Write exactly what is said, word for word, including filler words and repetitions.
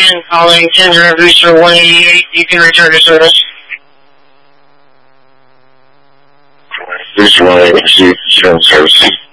again, calling Tender Booster one eighty-eight. You can return to service. Booster one eighty-eight, return to service.